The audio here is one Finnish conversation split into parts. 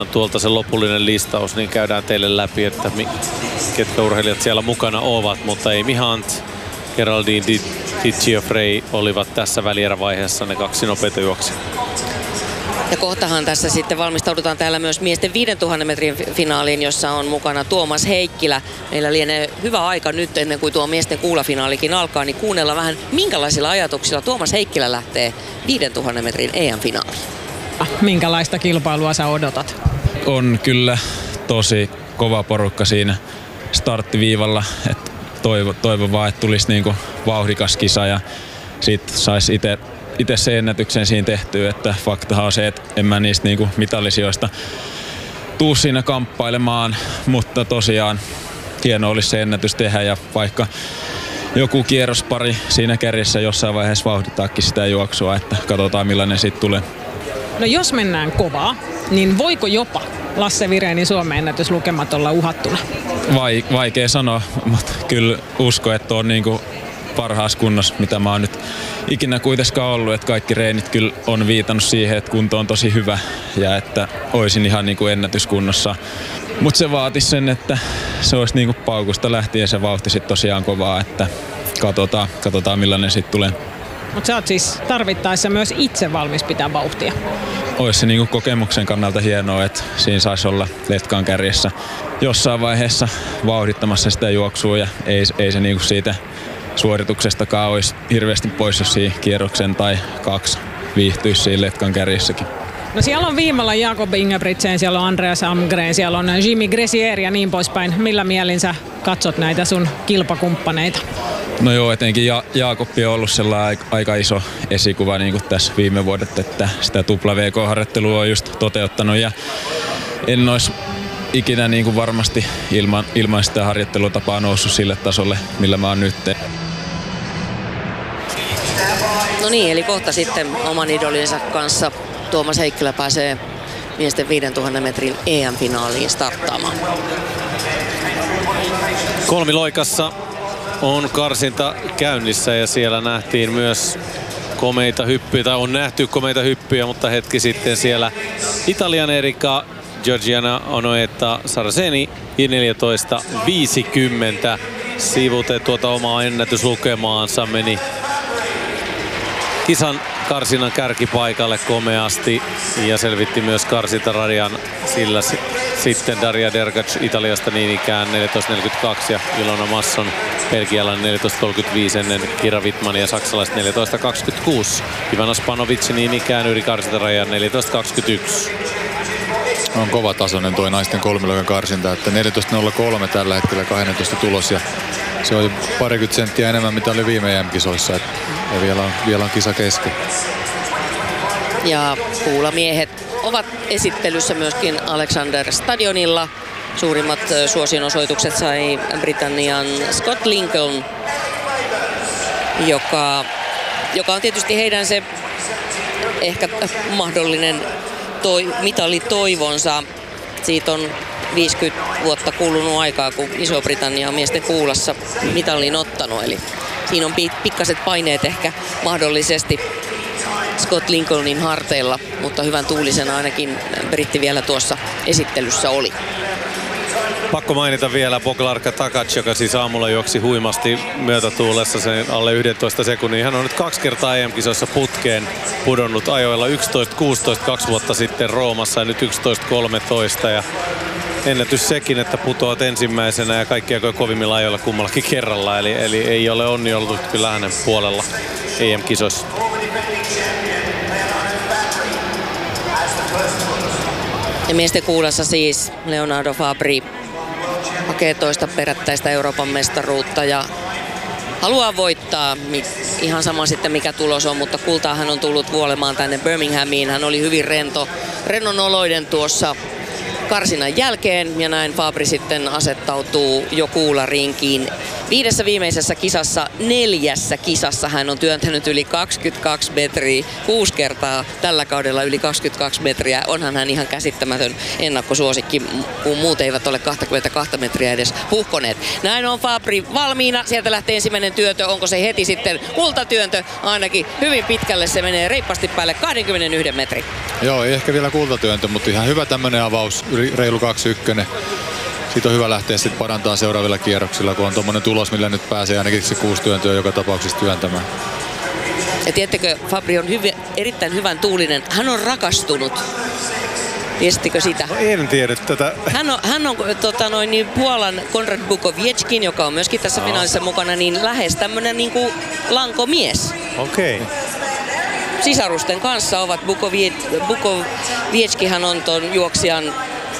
tuolta se lopullinen listaus, niin käydään teille läpi, että ketkä urheilijat siellä mukana ovat, mutta Amy Hunt, Geraldine Di Giuffre olivat tässä välierävaiheessa ne kaksi nopeita juoksijaa. Ja kohtahan tässä sitten valmistaudutaan täällä myös miesten 5000 metrin finaaliin, jossa on mukana Tuomas Heikkilä. Meillä lienee hyvä aika nyt ennen kuin tuo miesten kuulafinaalikin alkaa, niin kuunnella vähän minkälaisilla ajatuksilla Tuomas Heikkilä lähtee 5000 metrin EM-finaaliin. Minkälaista kilpailua sä odotat? On kyllä tosi kova porukka siinä starttiviivalla. Toivon vaan, että tulisi niinku vauhdikas kisa ja sitten saisi itse se ennätyksen siinä tehtyä, että faktahan on se, että en mä niistä niinku mitallisijoista tuu siinä kamppailemaan, mutta tosiaan hieno olisi se ennätys tehdä ja vaikka joku kierrospari siinä kärjessä jossain vaiheessa vauhditaakin sitä juoksua, että katsotaan millainen siitä tulee. No jos mennään kovaa, niin voiko jopa Lasse Virénin Suomen ennätyslukemat olla uhattuna? Vaikea sanoa, mutta kyllä usko, että on niinku parhaassa kunnossa, mitä mä oon nyt ikinä kuitenkaan ollut, että kaikki reenit kyllä on viitannut siihen, että kunto on tosi hyvä ja että oisin ihan niinku ennätyskunnossa. Mutta se vaatisi sen, että se olisi niinku paukusta lähtien se vauhti sitten tosiaan kovaa, että katsotaan millainen sitten tulee. Mutta sä oot siis tarvittaessa myös itse valmis pitää vauhtia. Olisi se niinku kokemuksen kannalta hienoa, että siinä saisi olla letkaan kärjessä jossain vaiheessa vauhdittamassa sitä juoksua ja ei se niinku siitä suorituksestakaan olisi hirveästi pois, jos siinä kierroksen tai kaksi viihtyisi siinä letkan kärjessäkin. No siellä on viimalla Jakob Ingebrigtsen, siellä on Andreas Almgren, siellä on Jimmy Gressier ja niin poispäin. Millä mielin sä katsot näitä sun kilpakumppaneita? No joo, etenkin Jaakobbi on ollut sellainen aika iso esikuva niin kuin tässä viime vuodet, että sitä WK-harjoittelua on just toteuttanut ja en olisi ikinä niin kuin varmasti ilman sitä harjoittelutapaa noussut sille tasolle, millä mä oon nyt. No niin, eli kohta sitten oman idolinsa kanssa Tuomas Heikkilä pääsee miesten 5000 metrin EM-finaaliin starttaamaan. Kolmiloikassa on karsinta käynnissä ja siellä nähtiin myös komeita hyppyjä, tai on nähty komeita hyppyjä, mutta hetki sitten siellä Italian Erika Georgiana Onoetta Saraceni 14.50 sivute tuota omaa ennätyslukemaansa, meni kisan karsinnan kärkipaikalle komeasti ja selvitti myös karsintarajan, sillä sitten Daria Dergac Italiasta niin ikään 14.42 ja Ilona Masson belgialainen 14.35 ennen Kira Wittmania saksalaiset 14.26. Ivana Spanovic niin ikään yli karsintarajan 14.21. On kova tasoinen tuo naisten kolmiloikan karsinta, että 14.03 tällä hetkellä 12 tulos ja se on parikymmentä senttiä enemmän mitä oli viime EM-kisoissa ja vielä on kisa kesken. Ja kuulamiehet ovat esittelyssä myöskin Alexander Stadionilla. Suurimmat suosionosoitukset sai Britannian Scott Lincoln, joka on tietysti heidän se ehkä mahdollinen mitalitoivonsa. Siitä on 50 vuotta kulunut aikaa, kun Iso-Britannia on miesten kuulassa mitallin ottanut. Eli siinä on pikkaset paineet ehkä mahdollisesti Scott Lincolnin harteilla, mutta hyvän tuulisena ainakin britti vielä tuossa esittelyssä oli. Pakko mainita vielä Boglarka Takac, joka siis aamulla juoksi huimasti myötätuulessa sen alle 11 sekunnin. Hän on nyt 2 kertaa EM-kisoissa putkeen pudonnut ajoilla 11.16 2 vuotta sitten Roomassa ja nyt 11.13. Ja ennätys sekin, että putoat ensimmäisenä ja kaikki aikojen kovimmilla ajoilla kummallakin kerralla. Eli ei ole onni ollut kyllä hänen puolella EM-kisoissa. Ja miesten kuulassa siis Leonardo Fabri hakee toista perättäistä Euroopan mestaruutta ja haluaa voittaa. Ihan sama sitten mikä tulos on, mutta kultaa hän on tullut vuolemaan tänne Birminghamiin. Hän oli hyvin rennon oloiden tuossa karsinnan jälkeen ja näin Fabri sitten asettautuu jo kuularinkiin 5 viimeisessä kisassa, 4 kisassa hän on työntänyt yli 22 metriä, 6 kertaa tällä kaudella yli 22 metriä. Onhan hän ihan käsittämätön ennakkosuosikki, kun muut eivät ole 22 metriä edes puhkoneet. Näin on Fabri valmiina, sieltä lähtee ensimmäinen työntö, onko se heti sitten kultatyöntö, ainakin hyvin pitkälle se menee reippaasti päälle 21 metri. Joo, ei ehkä vielä kultatyöntö, mutta ihan hyvä tämmönen avaus, reilu 2-1. Siitä on hyvä lähteä sitten parantaa seuraavilla kierroksilla, kun on tommonen tulos, millä nyt pääsee ainakin se 6 työntöä joka tapauksessa työntämään. Ja tiedättekö, Fabri on erittäin hyvän tuulinen. Hän on rakastunut. Tiesittekö sitä? No, en tiedä tätä. Hän on Puolan Konrad Bukowieczkin, joka on myöskin tässä finaalissa mukana, niin lähes tämmönen niinku lankomies. Okei. Okay. Sisarusten kanssa ovat Bukowieczkihan on ton juoksijan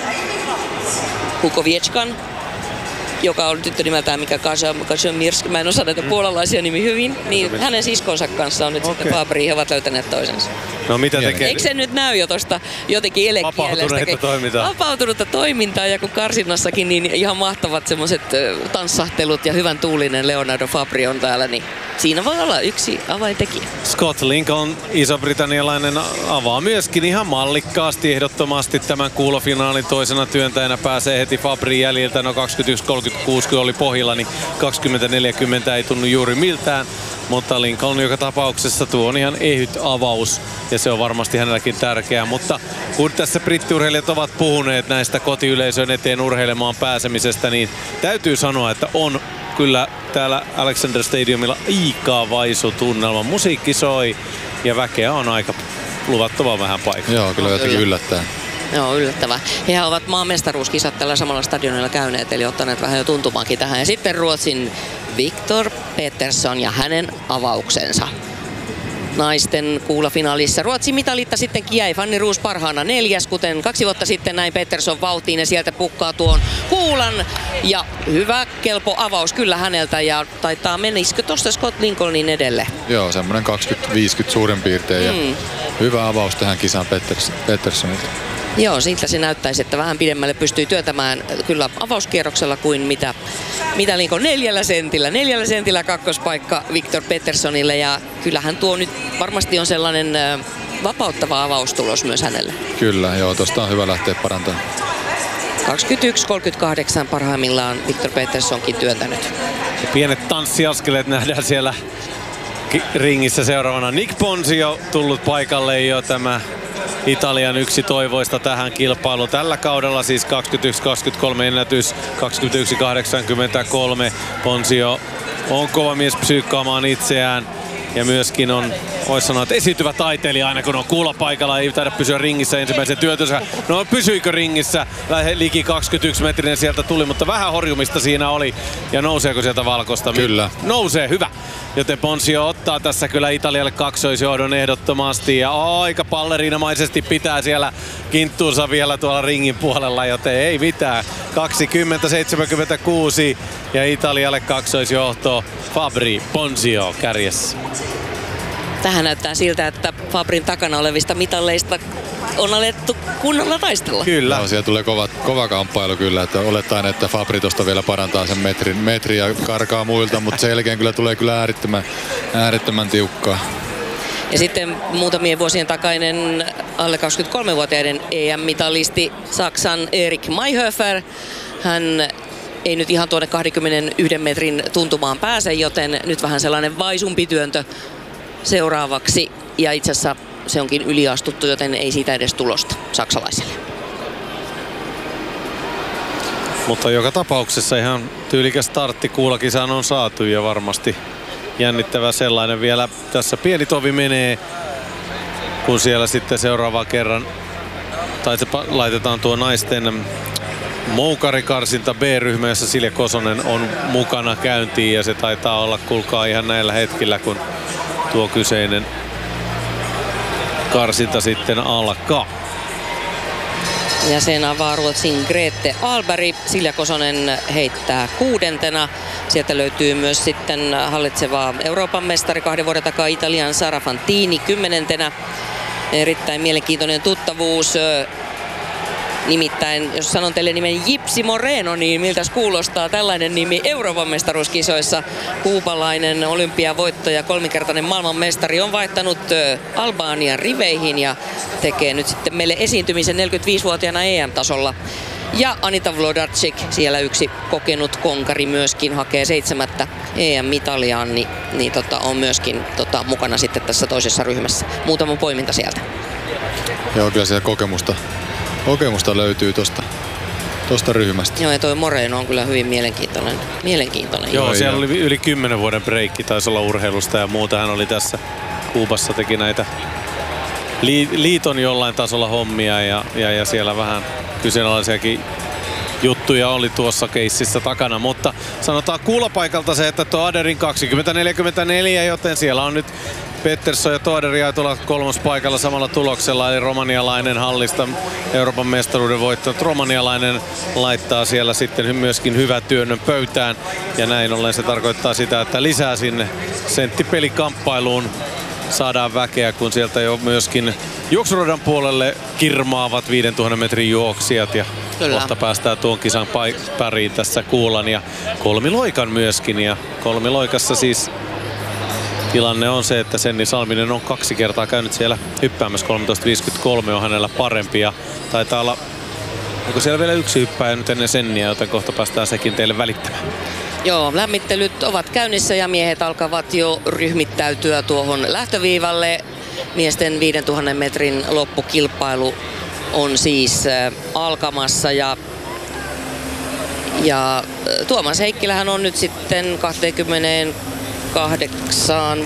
Bukowieczkan, joka on tyttö nimeltään mikä Kazimierz, mä en osaa näitä puolalaisia nimi hyvin, niin hänen siskonsa kanssa on nyt sitten Fabri, he ovat löytäneet toisensa. No mitä tekee? Eikö se nyt näy jo tosta jotenkin elekielestä? Vapautunutta toimintaa ja kun karsinnassakin niin ihan mahtavat semmoiset tanssahtelut ja hyvän tuulinen Leonardo Fabri on täällä, niin siinä voi olla yksi avaintekijä. Scott Lincoln, iso-britannialainen, avaa myöskin ihan mallikkaasti ehdottomasti tämän kuulofinaalin toisena työntäjänä. Pääsee heti Fabrin jäljiltä, no 21.36 kun oli pohjilla, niin 20.40 ei tunnu juuri miltään. Mutta Lincoln joka tapauksessa tuo on ihan ehyt avaus ja se on varmasti hänelläkin tärkeää. Mutta kun tässä brittiurheilijat ovat puhuneet näistä kotiyleisön eteen urheilemaan pääsemisestä, niin täytyy sanoa, että on kyllä täällä Alexander Stadiumilla aika vaisu tunnelma. Musiikki soi ja väkeä on aika luvattoman vähän paikalla. Joo, kyllä jotenkin yllättää. Joo, yllättävää. Hehän ovat maan mestaruuskisat tällä samalla stadionilla käyneet, eli ottaneet vähän jo tuntumaankin tähän. Ja sitten Ruotsin Victor Petersson ja hänen avauksensa. Naisten kuulafinaalissa Ruotsin mitalitta sitten jäi Fanny Roos parhaana 4, kuten 2 vuotta sitten näin Petersson vauhtiin ja sieltä pukkaa tuon kuulan. Ja hyvä kelpo avaus kyllä häneltä ja taitaa menisikö tuosta Scott Lincolnin edelle? Joo, semmoinen 20-50 suurin piirtein ja hyvä avaus tähän kisaan Peterssonilta. Joo, siitä se näyttäisi, että vähän pidemmälle pystyy työtämään kyllä avauskierroksella kuin mitä Lincoln 4 sentillä. 4 sentillä kakkospaikka Victor Peterssonille ja kyllähän tuo nyt varmasti on sellainen vapauttava avaustulos myös hänelle. Kyllä, joo, tosta on hyvä lähteä parantamaan. 21.38 parhaimmillaan Victor Peterssonkin työntänyt. Ja pienet tanssiaskeleet nähdään siellä ringissä seuraavana. Nick Ponzio tullut paikalle jo tämä Italian yksi toivoista tähän kilpailuun. Tällä kaudella siis 21.23 ennätys, 21.83. Ponzio on kova mies psyykkaamaan itseään ja myöskin on, voisi sanoa, että esiintyvä taiteilija aina kun on kuulopaikalla. Ei taida pysyä ringissä ensimmäisen työtönsä. No pysyikö ringissä? Liki 21 metrinen sieltä tuli, mutta vähän horjumista siinä oli. Ja nouseeko sieltä valkosta? Kyllä. Nousee, hyvä. Joten Ponzio ottaa tässä kyllä Italialle kaksoisjohdon ehdottomasti ja aika balleriinamaisesti pitää siellä kinttuunsa vielä tuolla ringin puolella, joten ei mitään. 20-76 ja Italialle kaksoisjohto. Fabri, Ponzio kärjessä. Tähän näyttää siltä, että Fabrin takana olevista mitalleista on alettu kunnolla taistella. Kyllä. No, siellä tulee kova kamppailu kyllä, että olettaen, että Fabri tosta vielä parantaa sen metrin ja karkaa muilta, mutta sen jälkeen kyllä tulee kyllä äärettömän tiukkaa. Ja sitten muutamien vuosien takainen alle 23-vuotiaiden EM-mitalisti Saksan Erik Mayhofer. Hän ei nyt ihan tuonne 21 metrin tuntumaan pääse, joten nyt vähän sellainen vaisumpi työntö seuraavaksi. Ja itse asiassa se onkin yliastuttu, joten ei siitä edes tulosta saksalaiselle. Mutta joka tapauksessa ihan tyylikäs startti kuulakisaan on saatu ja varmasti jännittävä sellainen vielä. Tässä pieni tovi menee, kun siellä sitten seuraava kerran laitetaan tuo naisten moukarikarsinta B-ryhmä, jossa Silja Kosonen on mukana käyntiin ja se taitaa olla, kuulkaa, ihan näillä hetkillä, kun tuo kyseinen karsinta sitten alkaa. Ja sen avaa Ruotsin Grete Ahlberg. Silja Kosonen heittää 6. Sieltä löytyy myös sitten hallitseva Euroopan mestari 2 vuoden takaa Italian Sara Fantini 10. Erittäin mielenkiintoinen tuttavuus. Nimittäin, jos sanon teille nimen Gypsy Moreno, niin miltäs kuulostaa tällainen nimi Euroopan mestaruuskisoissa? Kuubalainen olympiavoittaja, kolminkertainen maailmanmestari on vaihtanut Albanian riveihin ja tekee nyt sitten meille esiintymisen 45-vuotiaana EM-tasolla. Ja Anita Wlodarczyk, siellä yksi kokenut konkari myöskin, hakee 7. EM-mitaliaan, niin on myöskin mukana sitten tässä toisessa ryhmässä. Muutama poiminta sieltä. Joo, kyllä siellä kokemusta löytyy tosta ryhmästä. Joo, ja toi Moreno on kyllä hyvin mielenkiintoinen. Joo, siellä oli yli 10 vuoden breikki, taisi olla urheilusta ja muuta. Hän oli tässä Kuubassa, teki näitä liiton jollain tasolla hommia ja siellä vähän kyseenalaisiakin juttuja oli tuossa keississä takana, mutta sanotaan kuulapaikalta se, että tuo Aderin 20-44, joten siellä on nyt Pettersson ja Toader jäi tuolla kolmospaikalla samalla tuloksella, eli romanialainen hallista Euroopan mestaruuden voittanut. Romanialainen laittaa siellä sitten myöskin hyvän työnnön pöytään, ja näin ollen se tarkoittaa sitä, että lisää sinne senttipelikamppailuun saadaan väkeä, kun sieltä jo myöskin juoksurodan puolelle kirmaavat 5000 metrin juoksijat ja kyllä. Kohta päästään tuon kisan pariin tässä Kuulan ja kolmiloikan myöskin, ja kolmiloikassa siis tilanne on se, että Senni Salminen on 2 kertaa käynyt siellä hyppäämässä. 13.53 on hänellä parempi ja taitaa olla, onko siellä vielä yksi hyppääjä nyt ennen Senniä, joten kohta päästään sekin teille välittämään. Joo, lämmittelyt ovat käynnissä ja miehet alkavat jo ryhmittäytyä tuohon lähtöviivalle. Miesten 5000 metrin loppukilpailu on siis alkamassa ja Tuomas Heikkilähän on nyt sitten 28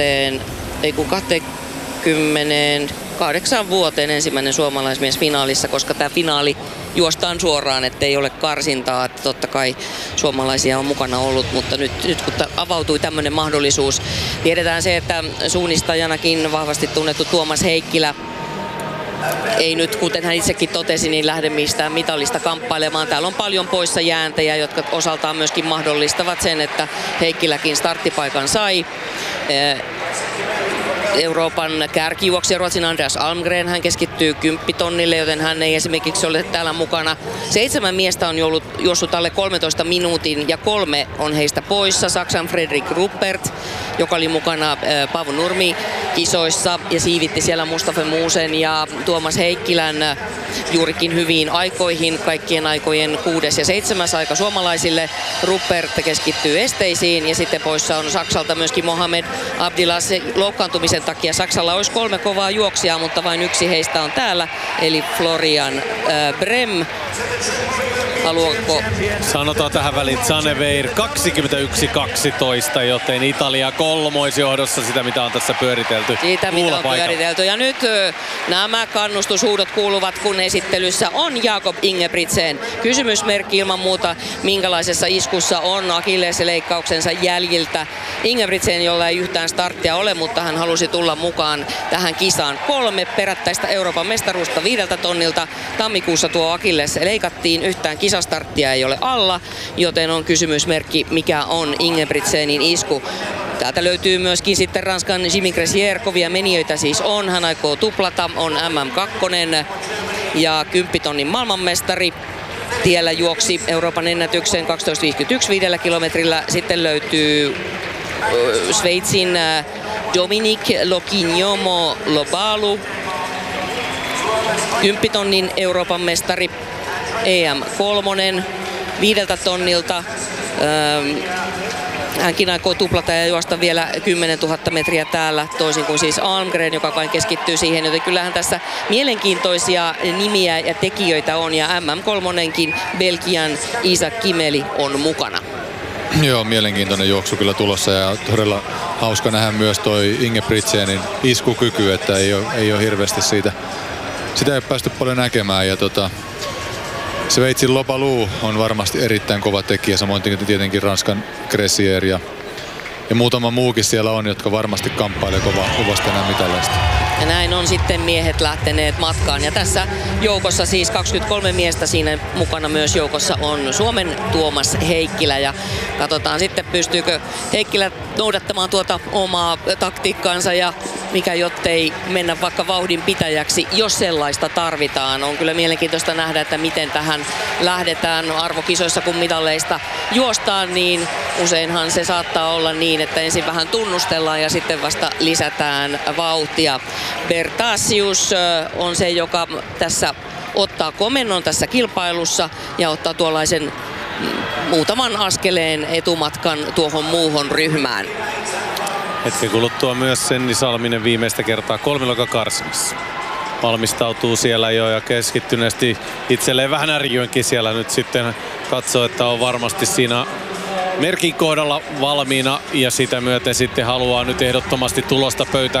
vuoteen ensimmäinen suomalaismies finaalissa, koska tämä finaali juostaan suoraan, ettei ole karsintaa. Että totta kai suomalaisia on mukana ollut, mutta nyt kun avautui tämmöinen mahdollisuus, tiedetään se, että suunnistajanakin vahvasti tunnettu Tuomas Heikkilä ei nyt, kuten hän itsekin totesi, niin lähde mistään mitallista kamppailemaan. Täällä on paljon poissa jääntäjä, jotka osaltaan myöskin mahdollistavat sen, että Heikkiläkin starttipaikan sai. Euroopan kärkijuoksija Ruotsin Andreas Almgren, hän keskittyy 10 tonnille, joten hän ei esimerkiksi ole täällä mukana. 7 miestä on juossut alle 13 minuutin ja 3 on heistä poissa. Saksan Fredrik Ruppert, joka oli mukana Paavo Nurmi kisoissa ja siivitti siellä Mustafa Muusen ja Tuomas Heikkilän juurikin hyviin aikoihin, kaikkien aikojen 6. ja 7. aika suomalaisille. Ruppert keskittyy esteisiin ja sitten poissa on Saksalta myöskin Mohamed Abdillah loukkaantumisen takia. Saksalla olisi 3 kovaa juoksijaa, mutta vain yksi heistä on täällä, eli Florian Brem. Haluanko? Sanotaan tähän väliin Zaneveir 21.12, joten Italia kolmoisjohdossa, sitä mitä on tässä pyöritelty. Siitä mitä on pyöritelty. Ja nyt nämä kannustushuudot kuuluvat, kun esittelyssä on Jakob Ingebrigtsen. Kysymysmerkki ilman muuta, minkälaisessa iskussa on akilleesleikkauksensa jäljiltä. Ingebrigtsen, jolla ei yhtään starttia ole, mutta hän halusi tulla mukaan tähän kisaan. 3 perättäistä Euroopan mestaruutta 5 tonnilta. Tammikuussa tuo akillees leikattiin, yhtään kisastarttia ei ole alla, joten on kysymysmerkki, mikä on Ingebrigtsenin isku. Täältä löytyy myöskin sitten Ranskan Jimmy Gressier, kovia menijöitä siis on. Hän aikoo tuplata, on MM2 ja 10 tonnin maailmanmestari. Tiellä juoksi Euroopan ennätyksen 12.51 5 kilometrillä. Sitten löytyy Sveitsin Dominique Loquignomo Lobalu, 10 tonnin Euroopan mestari. EM3 5 tonnilta. Hänkin aikoo tuplata ja juosta vielä 10 000 metriä täällä, toisin kuin siis Almgren, joka vain keskittyy siihen. Joten kyllähän tässä mielenkiintoisia nimiä ja tekijöitä on, ja MM3:kin Belgian Isaac Kimeli on mukana. Joo, mielenkiintoinen juoksu kyllä tulossa ja todella hauska nähdä myös toi Ingebrigtsenin iskukyky, että ei ole hirveästi siitä. Sitä ei ole päästy paljon näkemään ja Sveitsin Lobalu on varmasti erittäin kova tekijä, samoin tietenkin Ranskan Gressier ja muutama muukin siellä on, jotka varmasti kamppailee kovasti enää mitaleista. Ja näin on sitten miehet lähteneet matkaan. Ja tässä joukossa siis 23 miestä, siinä mukana myös joukossa on Suomen Tuomas Heikkilä. Ja katsotaan sitten, pystyykö Heikkilä noudattamaan tuota omaa taktiikkaansa ja mikä jottei mennä vaikka vauhdin pitäjäksi, jos sellaista tarvitaan. On kyllä mielenkiintoista nähdä, että miten tähän lähdetään arvokisoissa, kun mitalleista juostaan, niin useinhan se saattaa olla niin, että ensin vähän tunnustellaan ja sitten vasta lisätään vauhtia. Bertasius on se, joka tässä ottaa komennon tässä kilpailussa ja ottaa tuollaisen muutaman askeleen etumatkan tuohon muuhun ryhmään. Hetken kuluttua myös Senni Salminen viimeistä kertaa kolmiloikakarsinassa. Valmistautuu siellä jo ja keskittyneesti itselleen vähän ärjyönkin siellä nyt sitten katsoo, että on varmasti siinä merkin kohdalla valmiina ja sitä myöten sitten haluaa nyt ehdottomasti tulosta pöytää.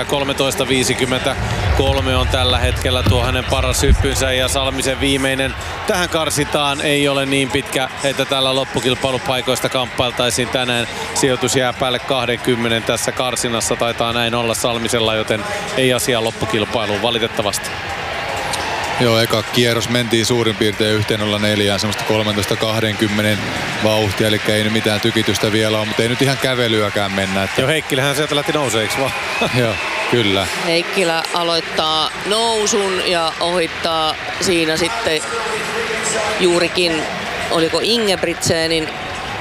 13.53 on tällä hetkellä tuo hänen paras hyppynsä ja Salmisen viimeinen tähän karsitaan ei ole niin pitkä, että tällä loppukilpailupaikoista kamppailtaisiin tänään. Sijoitus jää päälle 20 tässä karsinassa, taitaa näin olla Salmisella, joten ei asiaa loppukilpailuun valitettavasti. Joo, eka kierros mentiin suurin piirtein 1.04, semmoista 13.20 vauhtia, eli ei nyt mitään tykitystä vielä ole, mutta ei nyt ihan kävelyäkään mennä. Että... Joo, Heikkilähän sieltä lähti nousee, eikö vaan? Joo, kyllä. Heikkilä aloittaa nousun ja ohittaa siinä sitten juurikin, oliko Ingebrigtsenin,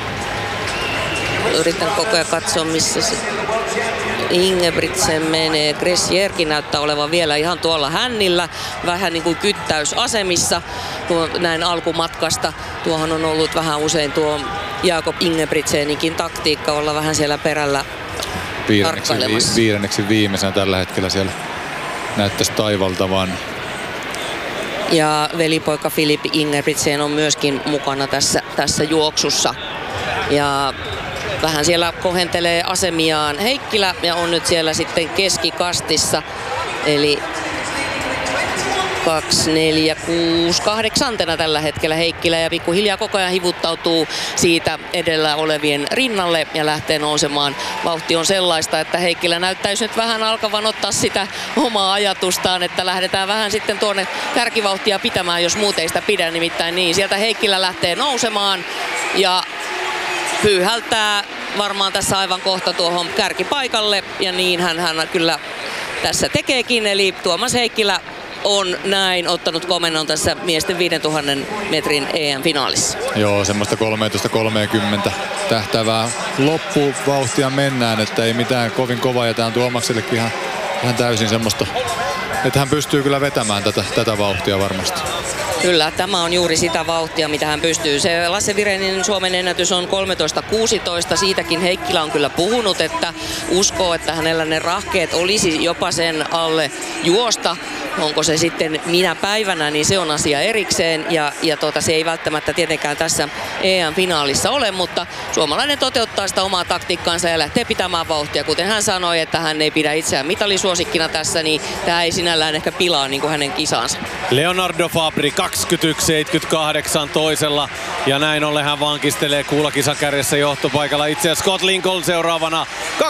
yritän koko ajan katsoa missä se Ingebrigtsen menee. Gressierkin näyttää olevan vielä ihan tuolla hännillä, vähän niin kuin kyttäysasemissa näin alkumatkasta. Tuohan on ollut vähän usein tuo Jakob Ingebrigtseninkin taktiikka olla vähän siellä perällä tarkkailemassa. Viidenneksi viimeisenä tällä hetkellä siellä näyttäisi taivaltavan. Ja velipoika Filip Ingebrigtsen on myöskin mukana tässä juoksussa. Ja vähän siellä kohentelee asemiaan Heikkilä ja on nyt siellä sitten keskikastissa. Eli 2, 4, 6, 8 tällä hetkellä Heikkilä ja pikkuhiljaa koko ajan hivuttautuu siitä edellä olevien rinnalle ja lähtee nousemaan. Vauhti on sellaista, että Heikkilä näyttäisi nyt vähän alkavan ottaa sitä omaa ajatustaan, että lähdetään vähän sitten tuonne kärkivauhtia pitämään, jos muut ei sitä pidä, nimittäin niin. Sieltä Heikkilä lähtee nousemaan ja pyyhältää varmaan tässä aivan kohta tuohon kärkipaikalle ja niin hän kyllä tässä tekeekin, eli Tuomas Heikkilä on näin ottanut komennon tässä miesten 5000 metrin EM-finaalissa. Joo, semmoista 13.30 tähtävää loppuvauhtia mennään, että ei mitään kovin kovaa ja tää on Tuomaksellekin ihan täysin semmoista, että hän pystyy kyllä vetämään tätä vauhtia varmasti. Kyllä, tämä on juuri sitä vauhtia, mitä hän pystyy. Se Lasse Virenin Suomen ennätys on 13.16. Siitäkin Heikkilä on kyllä puhunut, että uskoo, että hänellä ne rahkeet olisi jopa sen alle juosta. Onko se sitten minä päivänä, niin se on asia erikseen. Ja se ei välttämättä tietenkään tässä EM-finaalissa ole, mutta suomalainen toteuttaa sitä omaa taktiikkaansa ja lähtee pitämään vauhtia. Kuten hän sanoi, että hän ei pidä itseään mitalisuosikkina tässä, niin tämä ei sinällään ehkä pilaa niin kuin hänen kisaansa. Leonardo Fabri 21.78 toisella ja näin ollen hän vankistelee kuulakisan kärjessä johtopaikalla. Itse asiassa Scott Lincoln seuraavana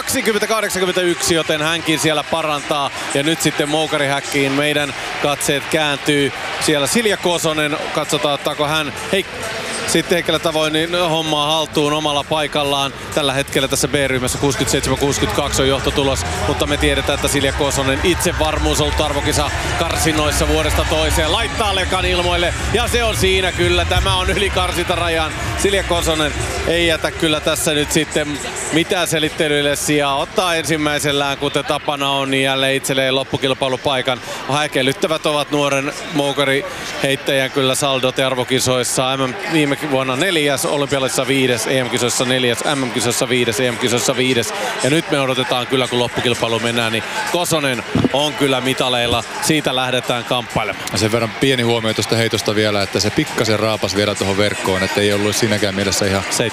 20.81, joten hänkin siellä parantaa. Ja nyt sitten moukarihäkkiin meidän katseet kääntyy. Siellä Silja Kosonen, katsotaan ottaako hän sitten Heikkilä tavoin niin hommaa haltuun omalla paikallaan. Tällä hetkellä tässä B-ryhmässä 67-62 on johtotulos, mutta me tiedetään, että Silja Kosonen itsevarmuus on ollut arvokisa karsinoissa vuodesta toiseen. Laittaa lekan ilmoille ja se on siinä kyllä. Tämä on yli karsintarajan. Silja Kosonen ei jätä kyllä tässä nyt sitten mitään selittelyille sijaa. Ottaa ensimmäisellään, kuten tapana on, niin jälleen itselleen loppukilpailupaikan. Häkellyttävät ovat nuoren moukariheittäjän kyllä saldot arvokisoissa. Viime vuonna 4. olympialaisissa 5. EM-kisoissa 4. MM-kisoissa 5. EM-kisoissa 5. Ja nyt me odotetaan kyllä, kun loppukilpailu mennään, niin Kosonen on kyllä mitaleilla. Siitä lähdetään kamppailemaan. Sen verran pieni huomio tuosta heitosta vielä, että se pikkasen raapas vielä tuohon verkkoon, että ei ollut siinäkään mielessä ihan... 72.02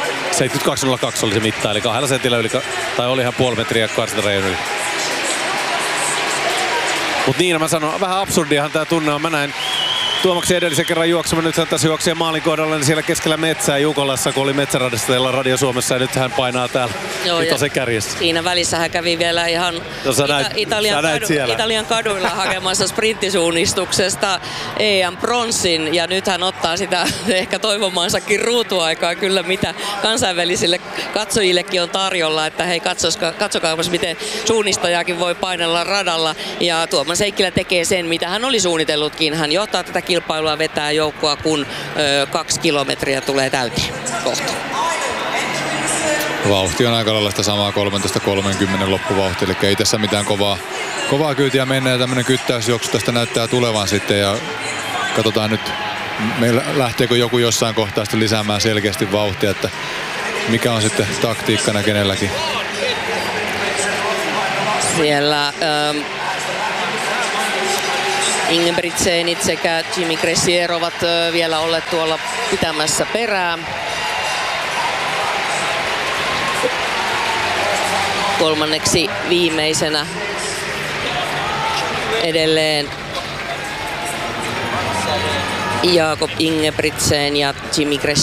oli se mitta, eli 2 sentillä yli, tai oli ihan puoli metriä karsintarajan yli. Mut niin, mä sanon, vähän absurdiahan tää tunne on. Mä näin Tuomaksen edellisen kerran juoksema. Nyt hän tässä juoksee maalin kohdalla, niin siellä keskellä metsää Jukolassa, kun oli Metsäradassa teillä Radio Suomessa, ja nyt hän painaa täällä Itosen kärjessä. Siinä välissä hän kävi vielä ihan Italian kaduilla hakemassa sprinttisuunnistuksesta EM-pronssin, ja nyt hän ottaa sitä ehkä toivomaansakin ruutuaikaa kyllä, mitä kansainvälisille katsojillekin on tarjolla, että hei, katsokaa miten suunnistajakin voi painella radalla, ja Tuomas Heikkilä tekee sen, mitä hän oli suunnitellutkin. Hän johtaa tätä kilpailua, vetää joukkoa, kun 2 kilometriä tulee täyteen kohta. Vauhti on aika lailla sitä samaa 13.30 loppuvauhti, eli ei tässä mitään kovaa kyytiä mennä, ja tämmöinen kyttäysjuoksu tästä näyttää tulevan sitten, ja katsotaan nyt, meillä lähteekö joku jossain kohtaa sitten lisäämään selkeästi vauhtia, että mikä on sitten taktiikkana kenelläkin. Siellä Ingebrigtsenit sekä Jimmy Gressier ovat vielä olleet tuolla pitämässä perää. Kolmanneksi viimeisenä edelleen Jakob Ingebrigtsen ja Jimmy Gressier.